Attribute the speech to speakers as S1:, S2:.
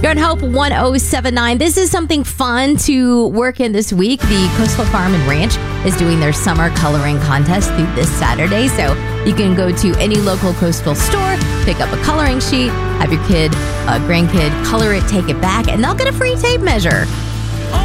S1: You're on Hope 1079. This is something fun to work in this week. The Coastal Farm and Ranch is doing their summer coloring contest through this Saturday. So you can go to any local coastal store, pick up a coloring sheet, have your kid, grandkid, color it, take it back, and they'll get a free tape measure.